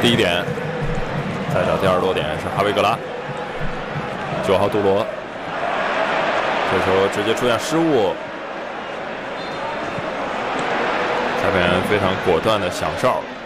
第一点，再找第二多点是哈维格拉，9号杜罗，这球直接出现失误，裁判员非常果断的响哨。